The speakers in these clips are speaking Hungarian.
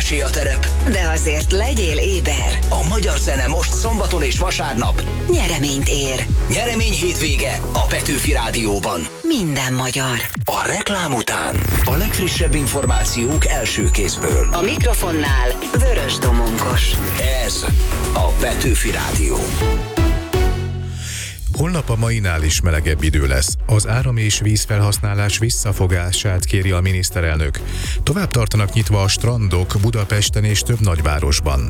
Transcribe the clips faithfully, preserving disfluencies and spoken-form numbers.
Óriási a terep, de azért legyél éber. A magyar zene most szombaton és vasárnap Nyereményt ér. Nyeremény hétvége a Petőfi Rádióban. Minden magyar. A reklám után a legfrissebb információk első kézből. A mikrofonnál Vörös Domonkos. Ez a Petőfi Rádió. Holnap a mainál is melegebb idő lesz. Az áram- és vízfelhasználás visszafogását kéri a miniszterelnök. Tovább tartanak nyitva a strandok Budapesten és több nagyvárosban.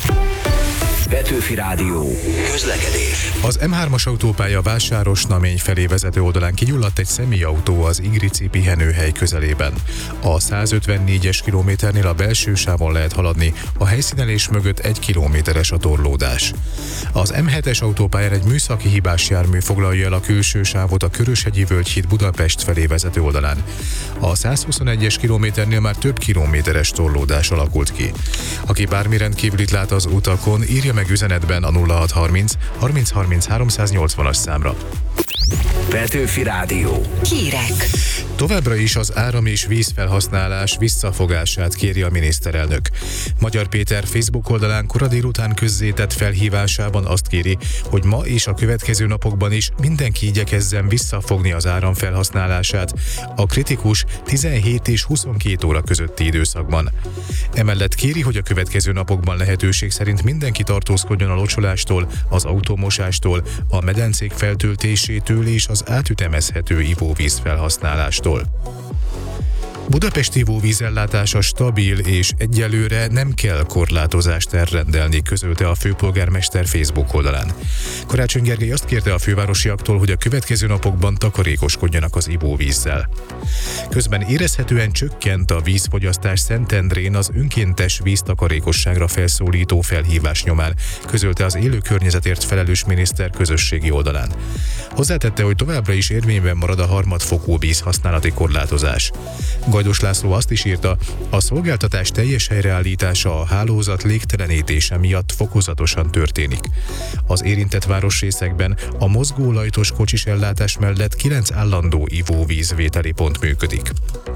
Petőfi Rádió. Közlekedés. Az em hármas autópálya Vásáros-Namény felé vezető oldalán kigyulladt egy személyautó az Igrici pihenőhely közelében. A százötvennégyes kilométernél a belső sávon lehet haladni, a helyszínelés mögött egy kilométeres a torlódás. Az em hetes autópályán egy műszaki hibás jármű foglalja el a külső sávot a Köröshegyi Völgyhíd Budapest felé vezető oldalán. A százhuszonegyes kilométernél már több kilométeres torlódás alakult ki. Aki bármi rendkívülit lát az utakon, írja meg üzenetben a nulla hat harminc harminc harminc háromszáznyolcvanas számra. Petőfi Rádió. Hírek. Továbbra is az áram- és vízfelhasználás visszafogását kéri a miniszterelnök. Magyar Péter Facebook oldalán kora délután közzétett felhívásában azt kéri, hogy ma és a következő napokban is mindenki igyekezzen visszafogni az áram felhasználását a kritikus tizenhét és huszonkét óra közötti időszakban. Emellett kéri, hogy a következő napokban lehetőség szerint mindenki tartózkodjon a locsolástól, az automosástól, a medencék feltöltésétől és az átütemezhető ivóvíz felhasználástól. Budapest ivóvízellátása stabil és egyelőre nem kell korlátozást elrendelni, közölte a főpolgármester Facebook oldalán. Karácsony Gergely azt kérte a fővárosiaktól, hogy a következő napokban takarékoskodjanak az ivóvízzel. Közben érezhetően csökkent a vízfogyasztás Szentendrén az önkéntes víztakarékosságra felszólító felhívás nyomán, közölte az élő környezetért felelős miniszter közösségi oldalán. Hozzátette, hogy továbbra is érvényben marad a harmadfokú vízhasználati korlátozás. Gajdos László azt is írta, a szolgáltatás teljes helyreállítása a hálózat légtelenítése miatt fokozatosan történik. Az érintett városrészekben a mozgólajtos kocsis ellátás mellett kilenc állandó ivóvízvételi pont működik.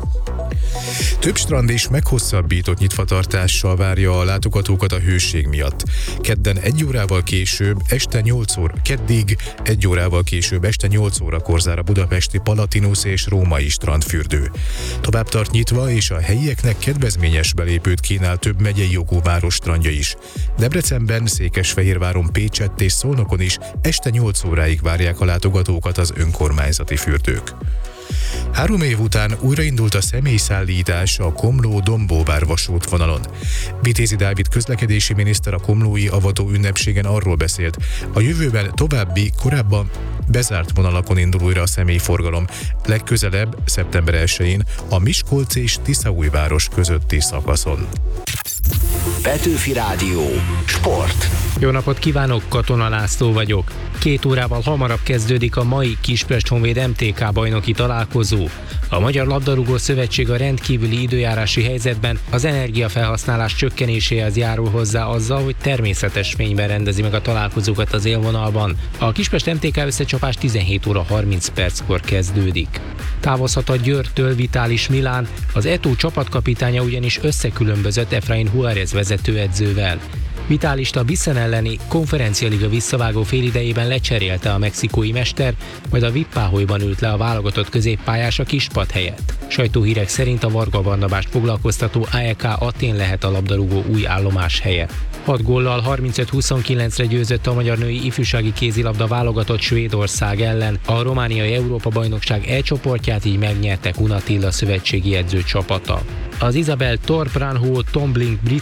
Több strand is meghosszabbított nyitvatartással várja a látogatókat a hőség miatt. Kedden egy órával később, este nyolc óra, keddig egy órával később, este nyolc órakor zár a budapesti Palatinus és római strandfürdő. Tovább tart nyitva, és a helyieknek kedvezményes belépőt kínál több megyei jogú város strandja is. Debrecenben, Székesfehérváron, Pécsett és Szolnokon is este nyolc óráig várják a látogatókat az önkormányzati fürdők. Három év után újraindult a személyszállítás a Komló-Dombóvár vasútvonalon. Vitézi Dávid közlekedési miniszter a komlói avató ünnepségen arról beszélt, a jövőben további, korábban bezárt vonalakon indul újra a személyforgalom, legközelebb szeptember elsején a Miskolc és Tiszaújváros közötti szakaszon. Petőfi Rádió. Sport. Jó napot kívánok, Katona László vagyok. Két órával hamarabb kezdődik a mai Kispest-Honvéd em té ká bajnoki találkozó. A Magyar Labdarúgó Szövetség a rendkívüli időjárási helyzetben az energiafelhasználás csökkenéséhez járul hozzá azzal, hogy természetes fényben rendezi meg a találkozókat az élvonalban. A Kispest em té ká összecsapás tizenhét óra harminc perckor kezdődik. Távozhat a Győrtől Vitális Milán, az é té o csapatkapitánya ugyanis összekülönbözött Efrain Juárez vezetőedzővel. Vitálista Bissen elleni konferencialiga visszavágó félidejében lecserélte a mexikói mester, majd a Vippáholyban ült le a válogatott középpályás a kispad helyett. Sajtóhírek szerint a Varga Barnabást foglalkoztató á é ká Atén lehet a labdarúgó új állomás helye. hat góllal harmincöt huszonkilencre győzött a magyar női ifjúsági kézilabda válogatott Svédország ellen. A romániai Európa-bajnokság E csoportját így megnyerte Kun Attila szövetségi edző csapata. Az Isabel Torp Ranho Tombling brit